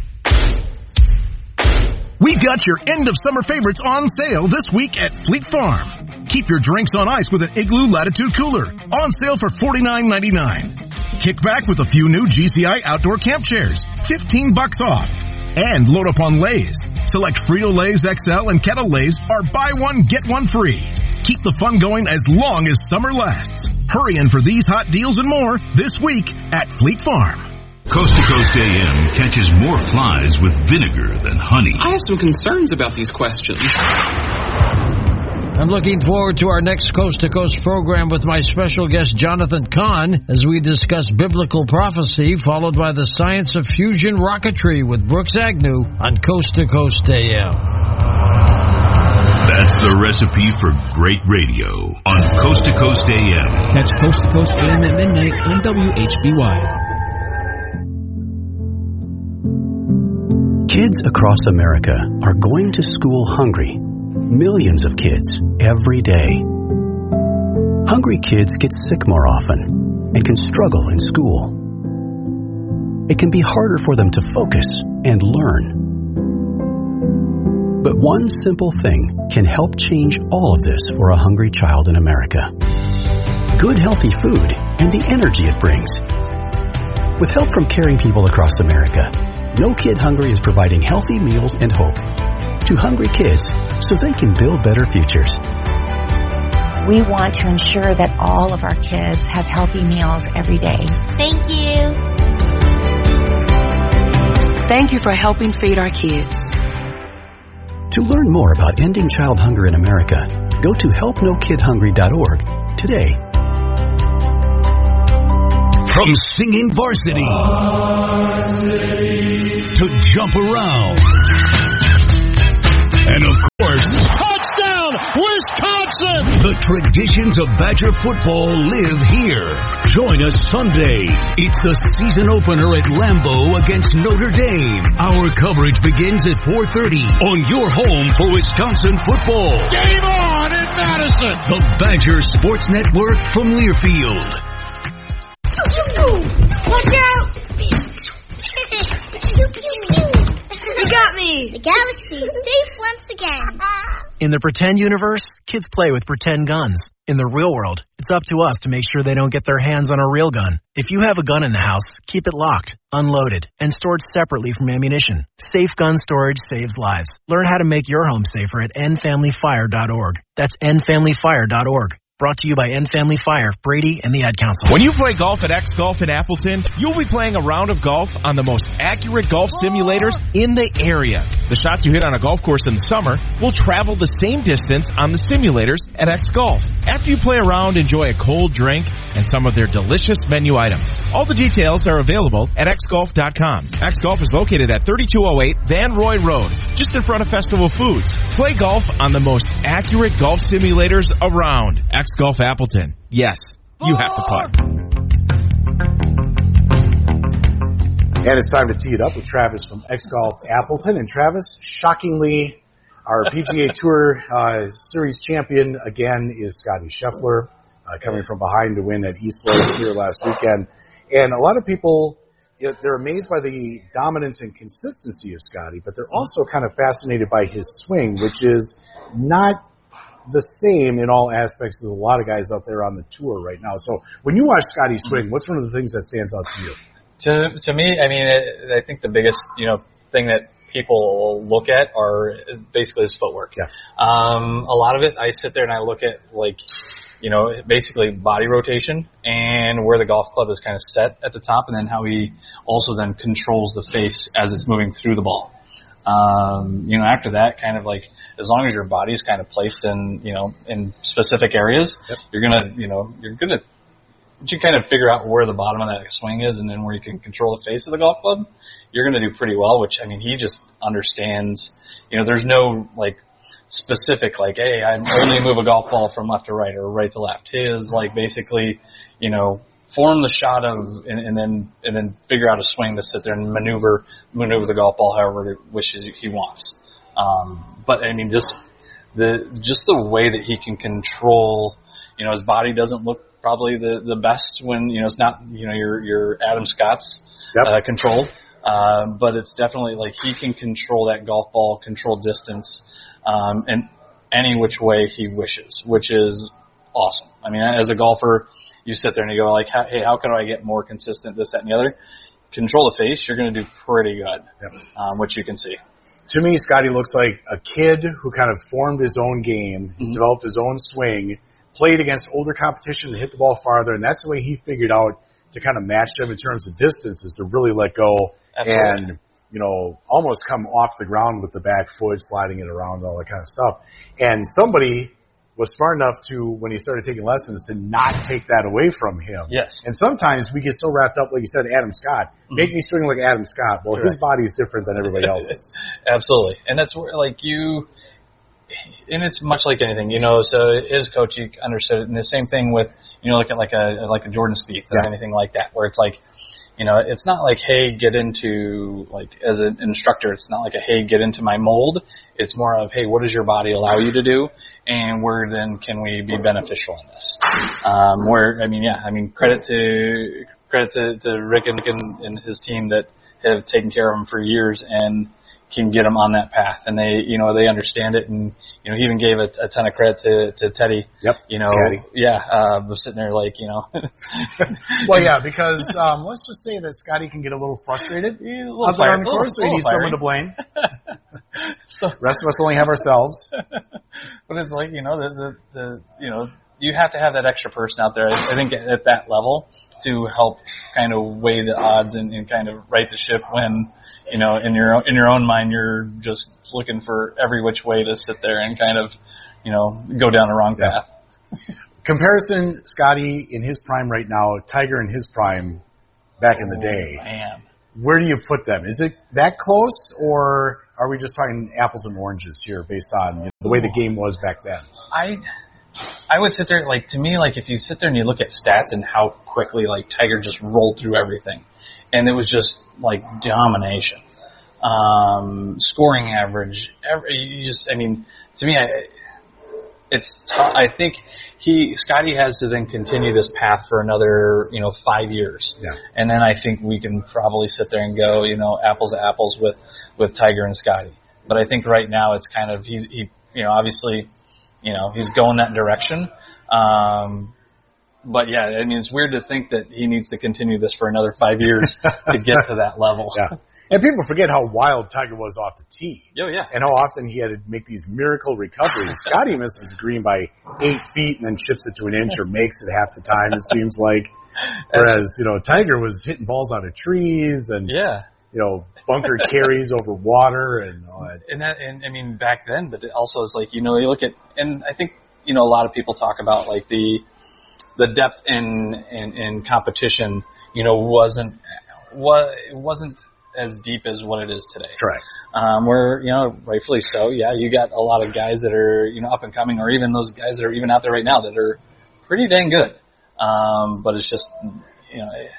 We got your end of summer favorites on sale this week at Fleet Farm. Keep your drinks on ice with an Igloo Latitude Cooler, on sale for forty-nine ninety-nine. Kick back with a few new G C I outdoor camp chairs, fifteen bucks off. And load up on Lay's. Select Frito-Lay's X L and Kettle Lay's are buy one, get one free. Keep the fun going as long as summer lasts. Hurry in for these hot deals and more this week at Fleet Farm. Coast to Coast A M catches more flies with vinegar than honey. I have some concerns about these questions. I'm looking forward to our next Coast to Coast program with my special guest, Jonathan Kahn, as we discuss biblical prophecy, followed by the science of fusion rocketry with Brooks Agnew on Coast to Coast A M. That's the recipe for great radio on Coast to Coast A M. Catch Coast to Coast A M at midnight on W H B Y. Kids across America are going to school hungry. Millions of kids every day. Hungry kids get sick more often and can struggle in school. It can be harder for them to focus and learn. But one simple thing can help change all of this for a hungry child in America. Good healthy food and the energy it brings. With help from caring people across America, No Kid Hungry is providing healthy meals and hope to hungry kids so they can build better futures. We want to ensure that all of our kids have healthy meals every day. Thank you. Thank you for helping feed our kids. To learn more about ending child hunger in America, go to help no kid hungry dot org today. From singing varsity, varsity to jump around, and of course, touchdown, Wisconsin! The traditions of Badger football live here. Join us Sunday. It's the season opener at Lambeau against Notre Dame. Our coverage begins at four thirty on your home for Wisconsin football. Game on in Madison! The Badger Sports Network from Learfield. Watch out! You got me! The galaxy is safe once again. In the pretend universe, kids play with pretend guns. In the real world, it's up to us to make sure they don't get their hands on a real gun. If you have a gun in the house, keep it locked, unloaded, and stored separately from ammunition. Safe gun storage saves lives. Learn how to make your home safer at end family fire dot org. That's end family fire dot org. Brought to you by End Family Fire, Brady, and the Ad Council. When you play golf at X Golf in Appleton, you'll be playing a round of golf on the most accurate golf simulators in the area. The shots you hit on a golf course in the summer will travel the same distance on the simulators at X Golf. After you play around, enjoy a cold drink and some of their delicious menu items. All the details are available at x golf dot com. X Golf is located at thirty-two oh eight Van Roy Road, just in front of Festival Foods. Play golf on the most accurate golf simulators around. X Golf Appleton. Yes, you have to putt. And it's time to tee it up with Travis from X Golf Appleton. And Travis, shockingly, our P G A Tour uh, Series champion again is Scotty Scheffler, uh, coming from behind to win at East Lake here last weekend. And a lot of people, they're amazed by the dominance and consistency of Scotty, but they're also kind of fascinated by his swing, which is not the same in all aspects as a lot of guys out there on the tour right now. So when you watch Scotty swing, what's one of the things that stands out to you? To to me, I mean, it, I think the biggest you know thing that people look at are basically his footwork. Yeah. Um, a lot of it, I sit there and I look at like you know basically body rotation and where the golf club is kind of set at the top, and then how he also then controls the face as it's moving through the ball. Um, you know, after that, kind of like, as long as your body is kind of placed in, you know, in specific areas, yep. you're gonna, you know, you're gonna, you kind of figure out where the bottom of that swing is and then where you can control the face of the golf club, you're gonna do pretty well, which, I mean, he just understands, you know, there's no, like, specific, like, hey, I only move a golf ball from left to right or right to left. His, like, basically, you know, form the shot of, and, and then and then figure out a swing to sit there and maneuver maneuver the golf ball however he wishes he wants. Um, but I mean, just the just the way that he can control, you know, his body doesn't look probably the the best when you know it's not you know your your Adam Scott's yep. uh, control, uh, but it's definitely like he can control that golf ball, control distance, um, and any which way he wishes, which is awesome. I mean, as a golfer, you sit there and you go like, hey, how can I get more consistent, this, that, and the other? Control the face, you're going to do pretty good, yep. um, which you can see. To me, Scotty looks like a kid who kind of formed his own game, mm-hmm. developed his own swing, played against older competition to hit the ball farther, and that's the way he figured out to kind of match them in terms of distance, is to really let go Absolutely. and, you know, almost come off the ground with the back foot, sliding it around, all that kind of stuff. And somebody was smart enough to, when he started taking lessons, to not take that away from him. Yes. And sometimes we get so wrapped up, like you said, Adam Scott. Mm-hmm. Make me swing like Adam Scott. Well, Correct. His body is different than everybody else's. Absolutely. And that's where, like, you, and it's much like anything, you know, so his coach, he understood it. And the same thing with, you know, look at like a, like a Jordan Spieth or yeah. anything like that, where it's like, You know, it's not like, hey, get into, like, as an instructor, it's not like a, hey, get into my mold. It's more of, hey, what does your body allow you to do? And where then can we be beneficial in this? Um, where, I mean, yeah, I mean, credit to, credit to, to Rick and, and his team that have taken care of him for years and can get them on that path. And they, you know, they understand it. And, you know, he even gave a, a ton of credit to, to Teddy. Yep. You know, Caddy. yeah, uh, was sitting there like, you know. Well, yeah, because, um, let's just say that Scotty can get a little frustrated He's a little out there fire, on the course, so he needs someone to blame. So, rest of us only have ourselves. But it's like, you know, the, the, the, you know, you have to have that extra person out there, I, I think, at, at that level to help kind of weigh the odds and, and kind of right the ship when, you know, in your own, in your own mind, you're just looking for every which way to sit there and kind of, you know, go down the wrong path. Yeah. Comparison, Scotty in his prime right now, Tiger in his prime back in the day. Oh, man. Where do you put them? Is it that close, or are we just talking apples and oranges here based on, you know, the way the game was back then? I I would sit there, like, to me, like, if you sit there and you look at stats and how quickly, like, Tiger just rolled through everything, and it was just, like, domination. Um, scoring average, every, you just, I mean, to me, I, it's, t- I think he, Scotty has to then continue this path for another, you know, five years. Yeah. And then I think we can probably sit there and go, you know, apples to apples with, with Tiger and Scotty. But I think right now it's kind of, he, he, you know, obviously, you know, he's going that direction. Um, but yeah, I mean, it's weird to think that he needs to continue this for another five years to get to that level. Yeah. And people forget how wild Tiger was off the tee. Oh, yeah. And how often he had to make these miracle recoveries. Scotty misses the green by eight feet and then chips it to an inch or makes it half the time, it seems like. Whereas, you know, Tiger was hitting balls out of trees and, yeah. you know, bunker carries over water and all that. And that, and I mean, back then, but it also is like, you know, you look at, and I think, you know, a lot of people talk about like the, the depth in, in, in competition, you know, wasn't, was, it wasn't as deep as what it is today. Correct. Um, where, you know, rightfully so, yeah, you got a lot of guys that are, you know, up and coming, or even those guys that are even out there right now that are pretty dang good. Um, but it's just, you know, it,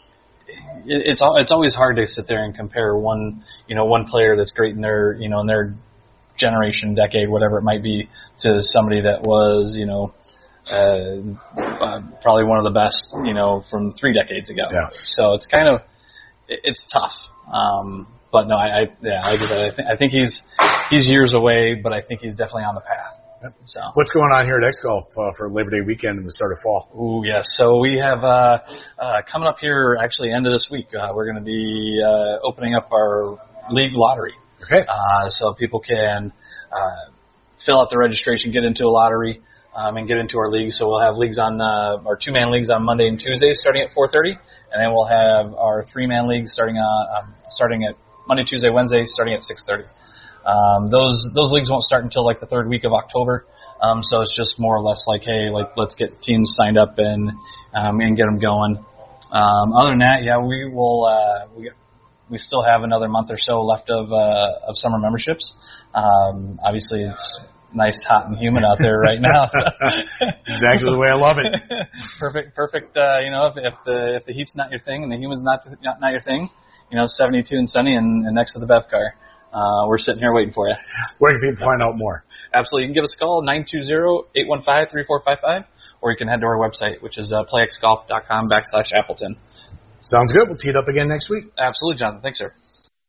it's it's always hard to sit there and compare one, you know, one player that's great in their, you know, in their generation, decade, whatever it might be, to somebody that was, you know, uh, uh, probably one of the best, you know, from three decades ago. Yeah. So it's kind of, it, it's tough. Um, but no, I, I yeah, like I said, I think, I think he's, he's years away, but I think he's definitely on the path. Yep. So. What's going on here at X Golf uh, for Labor Day weekend and the start of fall? Ooh, yes. So we have uh, uh, coming up here, actually, end of this week. Uh, we're going to be uh, opening up our league lottery. Okay. Uh, so people can uh, fill out the registration, get into a lottery, um, and get into our league. So we'll have leagues on uh, our two-man leagues on Monday and Tuesday, starting at four thirty, and then we'll have our three-man leagues starting on um, starting at Monday, Tuesday, Wednesday, starting at six thirty. Um, those, those leagues won't start until like the third week of October. Um, so it's just more or less like, hey, like, let's get teams signed up and, um, and get them going. Um, other than that, yeah, we will, uh, we, we still have another month or so left of, uh, of summer memberships. Um, obviously it's nice, hot and humid out there right now. So. Exactly the way I love it. Perfect, perfect, uh, you know, if, if the, if the heat's not your thing and the humid's not, not, not your thing, you know, seventy-two and sunny and, and next to the Bev car. Uh, we're sitting here waiting for you. Where can people find out more? Absolutely. You can give us a call, nine two zero, eight one five, three four five five, or you can head to our website, which is uh, playxgolf.com backslash Appleton. Sounds good. We'll tee it up again next week. Absolutely, Jonathan. Thanks, sir.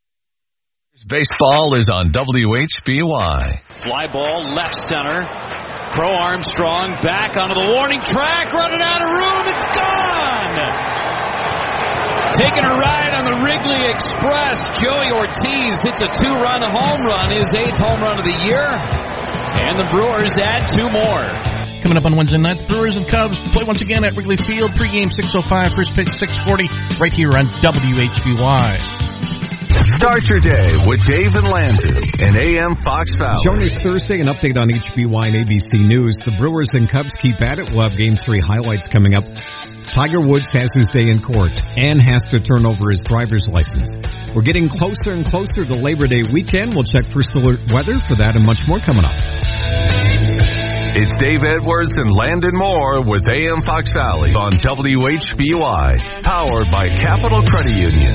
Baseball is on W H B Y. Fly ball left center. Pro Armstrong back onto the warning track, running out of room. It's gone! Taking a ride on the Wrigley Express, Joey Ortiz hits a two-run home run, his eighth home run of the year, and the Brewers add two more. Coming up on Wednesday night, Brewers and Cubs play once again at Wrigley Field. Pregame six oh five, first pitch six forty, right here on W H B Y. Start your day with Dave and Landry and A M Fox Valley. Join us Thursday, an update on H B Y and A B C News. The Brewers and Cubs keep at it. We'll have Game three highlights coming up. Tiger Woods has his day in court and has to turn over his driver's license. We're getting closer and closer to Labor Day weekend. We'll check First Alert weather for that and much more coming up. It's Dave Edwards and Landon Moore with A M Fox Valley on W H B Y, powered by Capital Credit Union.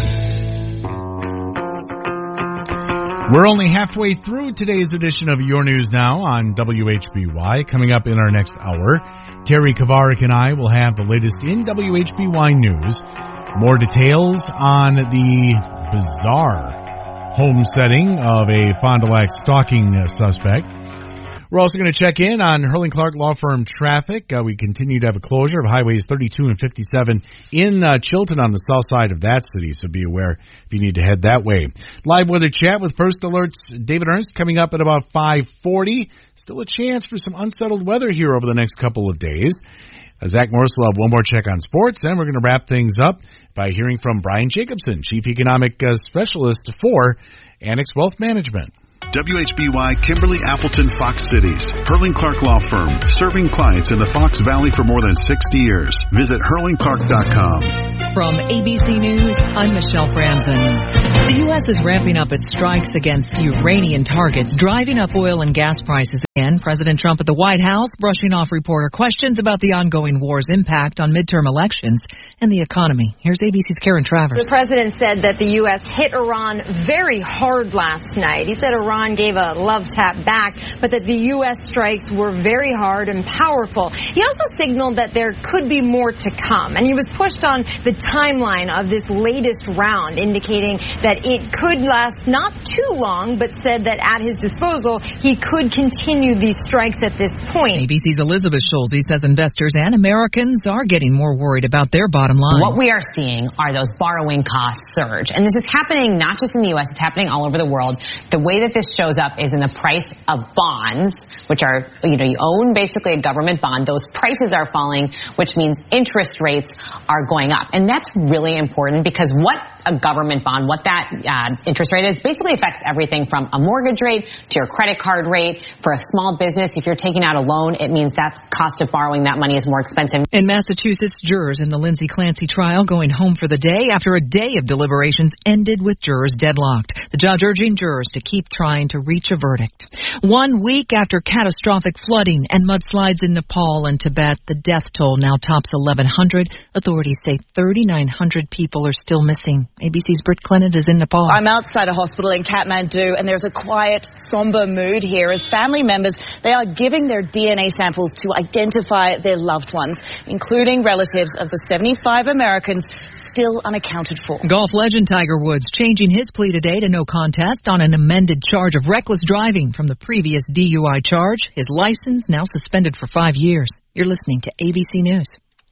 We're only halfway through today's edition of Your News Now on W H B Y. Coming up in our next hour, Terry Kavarik and I will have the latest in W H B Y news. More details on the bizarre home setting of a Fond du Lac stalking suspect. We're also going to check in on Hurling Clark Law Firm traffic. Uh, we continue to have a closure of highways thirty-two and fifty-seven in uh, Chilton on the south side of that city, so be aware if you need to head that way. Live weather chat with First Alert's David Ernst coming up at about five forty. Still a chance for some unsettled weather here over the next couple of days. Uh, Zach Morris will have one more check on sports, and we're going to wrap things up by hearing from Brian Jacobson, Chief Economic uh, Specialist for Annex Wealth Management. W H B Y Kimberly Appleton Fox Cities. Hurling Clark Law Firm, serving clients in the Fox Valley for more than sixty years. Visit hurling clark dot com. From A B C News, I'm Michelle Franzen. The U S is ramping up its strikes against Iranian targets, driving up oil and gas prices again. President Trump at the White House brushing off reporter questions about the ongoing war's impact on midterm elections and the economy. Here's A B C's Karen Travers. The president said that the U S hit Iran very hard last night. He said Iran gave a love tap back, but that the U S strikes were very hard and powerful. He also signaled that there could be more to come, and he was pushed on the timeline of this latest round, indicating that it could last not too long, but said that at his disposal, he could continue these strikes at this point. A B C's Elizabeth Schulze says investors and Americans are getting more worried about their bottom line. What we are seeing are those borrowing costs surge, and this is happening not just in the U S, it's happening all over the world. The way that this shows up is in the price of bonds, which are, you know, you own basically a government bond. Those prices are falling, which means interest rates are going up. And that's really important because what a government bond, what that uh, interest rate is, basically affects everything from a mortgage rate to your credit card rate. For a small business, if you're taking out a loan, it means that cost of borrowing that money is more expensive. In Massachusetts, jurors in the Lindsay Clancy trial going home for the day after a day of deliberations ended with jurors deadlocked. The judge urging jurors to keep trying to reach a verdict. One week after catastrophic flooding and mudslides in Nepal and Tibet, the death toll now tops eleven hundred. Authorities say thirty-nine hundred people are still missing. A B C's Britt Clinton is in Nepal. I'm outside a hospital in Kathmandu, and there's a quiet, somber mood here as family members, they are giving their D N A samples to identify their loved ones, including relatives of the seventy-five Americans still unaccounted for. Golf legend Tiger Woods changing his plea today to no contest on an amended charge of reckless driving from the previous D U I charge. His license now suspended for five years. You're listening to A B C News.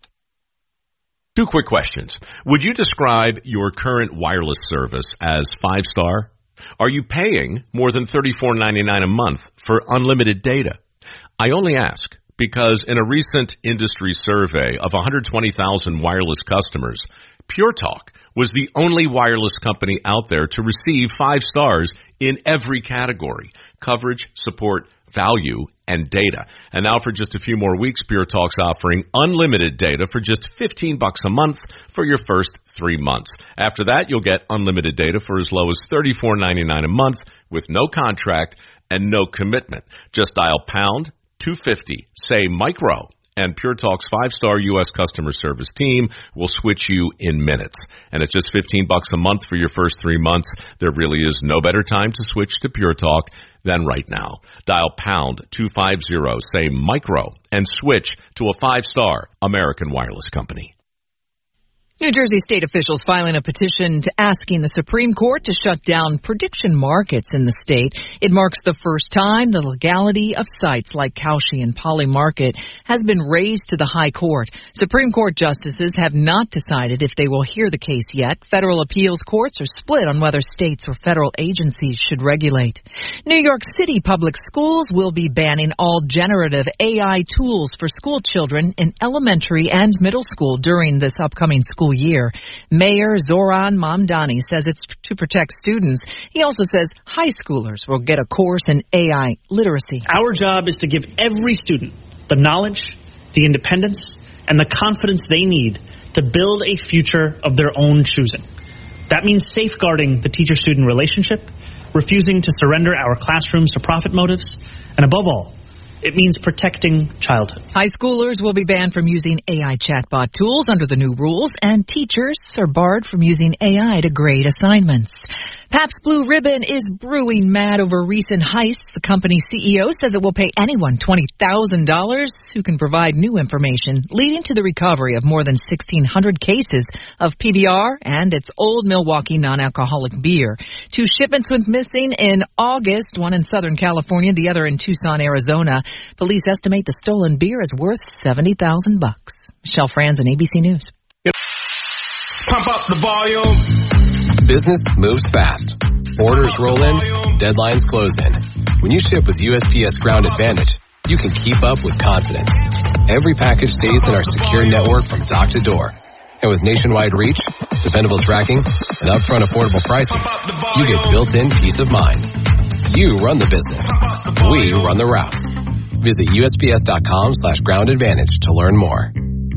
Two quick questions. Would you describe your current wireless service as five-star? Are you paying more than thirty-four ninety-nine a month for unlimited data? I only ask because in a recent industry survey of one hundred twenty thousand wireless customers, Pure Talk was the only wireless company out there to receive five stars in every category: coverage, support, value, and data. And now for just a few more weeks, Pure Talk's offering unlimited data for just fifteen bucks a month for your first three months. After that, you'll get unlimited data for as low as thirty-four ninety-nine a month with no contract and no commitment. Just dial pound two fifty, say micro, and Pure Talk's five-star U S customer service team will switch you in minutes. And at just fifteen bucks a month for your first three months, there really is no better time to switch to Pure Talk than right now. Dial pound two fifty, say micro, and switch to a five-star American wireless company. New Jersey state officials filing a petition to asking the Supreme Court to shut down prediction markets in the state. It marks the first time the legality of sites like Cauchy and Poly Market has been raised to the High Court. Supreme Court justices have not decided if they will hear the case yet. Federal appeals courts are split on whether states or federal agencies should regulate. New York City public schools will be banning all generative A I tools for school children in elementary and middle school during this upcoming school year. Mayor Zoran Mamdani says it's to protect students. He also says high schoolers will get a course in A I literacy. Our job is to give every student the knowledge, the independence, and the confidence they need to build a future of their own choosing. That means safeguarding the teacher-student relationship, refusing to surrender our classrooms to profit motives, and above all, It means protecting childhood. High schoolers will be banned from using A I chatbot tools under the new rules, and teachers are barred from using A I to grade assignments. Pabst Blue Ribbon is brewing mad over recent heists. The company's C E O says it will pay anyone twenty thousand dollars who can provide new information, leading to the recovery of more than sixteen hundred cases of P B R and its Old Milwaukee non-alcoholic beer. Two shipments went missing in August, one in Southern California, the other in Tucson, Arizona. Police estimate the stolen beer is worth seventy thousand bucks. Michelle Franzen, A B C News. Pump up the volume. Business moves fast. Orders roll in, deadlines close in. When you ship with U S P S Ground Advantage, you can keep up with confidence. Every package stays in our secure network from dock to door. And with nationwide reach, dependable tracking, and upfront affordable pricing, you get built-in peace of mind. You run the business. We run the routes. Visit U S P S dot com slash ground advantage to learn more.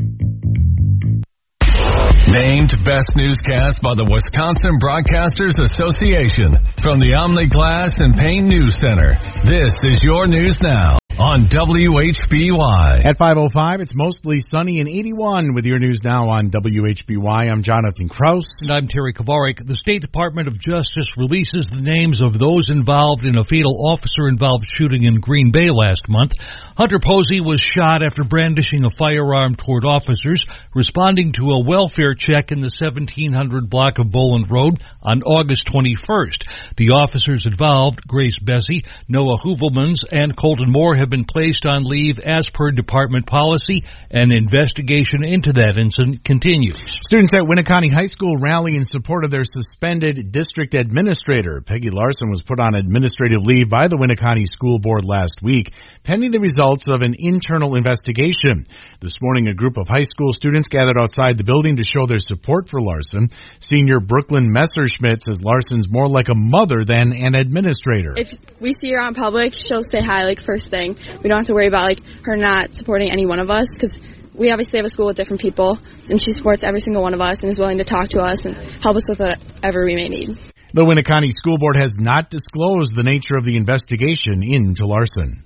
Named Best Newscast by the Wisconsin Broadcasters Association from the Omni Glass and Paint News Center. This is your news now on W H B Y. At five oh five, it's mostly sunny and eighty-one with your news now on W H B Y. I'm Jonathan Kraus. And I'm Terry Kovarik. The State Department of Justice releases the names of those involved in a fatal officer-involved shooting in Green Bay last month. Hunter Posey was shot after brandishing a firearm toward officers responding to a welfare check in the seventeen hundred block of Boland Road on August twenty-first. The officers involved, Grace Bessie, Noah Hoovelmans, and Colton Moore, have been placed on leave as per department policy. An investigation into that incident continues. Students at Winneconne High School rally in support of their suspended district administrator. Peggy Larson was put on administrative leave by the Winneconne School Board last week, pending the results of an internal investigation. This morning, a group of high school students gathered outside the building to show their support for Larson. Senior Brooklyn Messerschmidt says Larson's more like a mother than an administrator. If we see her on public, she'll say hi like first thing. We don't have to worry about like her not supporting any one of us, because we obviously have a school with different people, and she supports every single one of us and is willing to talk to us and help us with whatever we may need. The Winneconne School Board has not disclosed the nature of the investigation into Larson.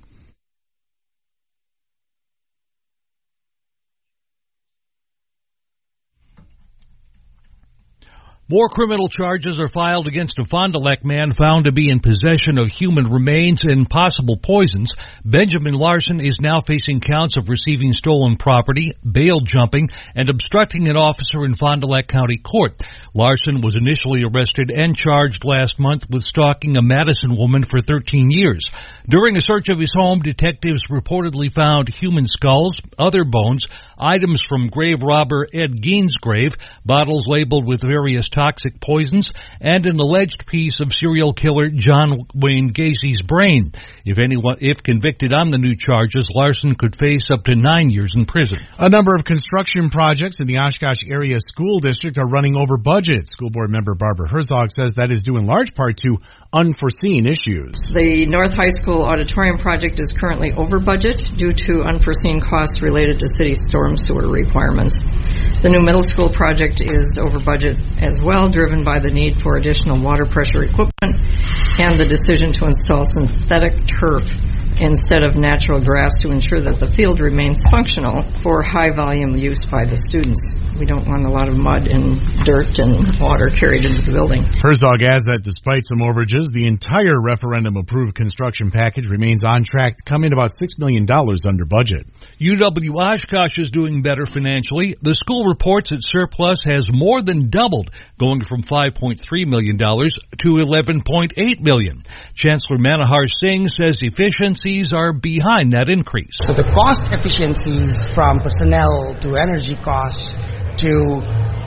More criminal charges are filed against a Fond du Lac man found to be in possession of human remains and possible poisons. Benjamin Larson is now facing counts of receiving stolen property, bail jumping, and obstructing an officer in Fond du Lac County Court. Larson was initially arrested and charged last month with stalking a Madison woman for thirteen years. During a search of his home, detectives reportedly found human skulls, other bones, items from grave robber Ed Gein's grave, bottles labeled with various toxic poisons, and an alleged piece of serial killer John Wayne Gacy's brain. If anyone, if convicted on the new charges, Larson could face up to nine years in prison. A number of construction projects in the Oshkosh Area School District are running over budget. School Board member Barbara Herzog says that is due in large part to unforeseen issues. The North High School auditorium project is currently over budget due to unforeseen costs related to city storm sewer requirements. The new middle school project is over budget as well, driven by the need for additional water pressure equipment and the decision to install synthetic turf instead of natural grass to ensure that the field remains functional for high volume use by the students. We don't want a lot of mud and dirt and water carried into the building. Herzog adds that despite some overages, the entire referendum-approved construction package remains on track to come in about six million dollars under budget. U W Oshkosh is doing better financially. The school reports its surplus has more than doubled, going from five point three million dollars to eleven point eight million dollars. Chancellor Manohar Singh says efficiencies are behind that increase. So the cost efficiencies from personnel to energy costs to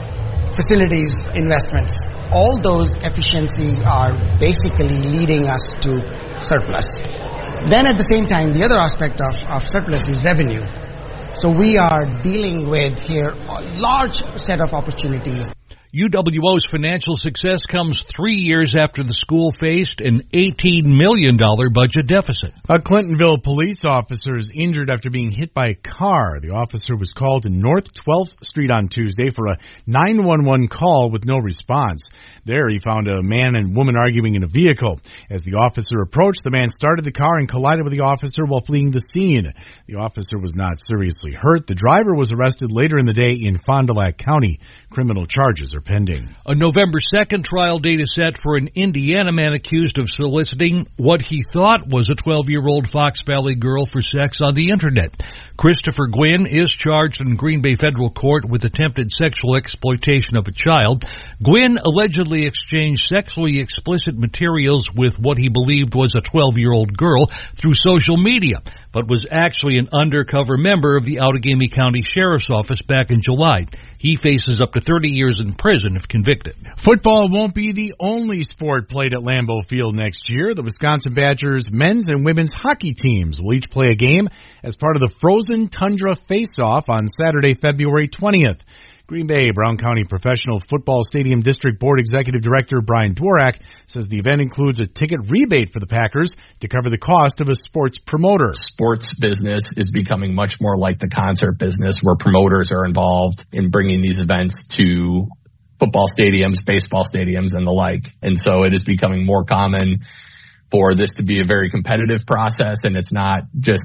facilities investments, all those efficiencies are basically leading us to surplus. Then at the same time, the other aspect of, of surplus is revenue. So we are dealing with here a large set of opportunities. U W O's financial success comes three years after the school faced an eighteen million dollars budget deficit. A Clintonville police officer is injured after being hit by a car. The officer was called to North twelfth Street on Tuesday for a nine one one call with no response. There he found a man and woman arguing in a vehicle. As the officer approached, the man started the car and collided with the officer while fleeing the scene. The officer was not seriously hurt. The driver was arrested later in the day in Fond du Lac County. Criminal charges are pending. A November second trial date is set for an Indiana man accused of soliciting what he thought was a twelve-year-old Fox Valley girl for sex on the Internet. Christopher Gwynn is charged in Green Bay federal court with attempted sexual exploitation of a child. Gwynn allegedly exchanged sexually explicit materials with what he believed was a twelve-year-old girl through social media, but was actually an undercover member of the Outagamie County Sheriff's Office back in July. He faces up to thirty years in prison if convicted. Football won't be the only sport played at Lambeau Field next year. The Wisconsin Badgers men's and women's hockey teams will each play a game as part of the Frozen Tundra Face-Off on Saturday, February twentieth. Green Bay Brown County Professional Football Stadium District Board Executive Director Brian Dworak says the event includes a ticket rebate for the Packers to cover the cost of a sports promoter. Sports business is becoming much more like the concert business, where promoters are involved in bringing these events to football stadiums, baseball stadiums, and the like. And so it is becoming more common for this to be a very competitive process, and it's not just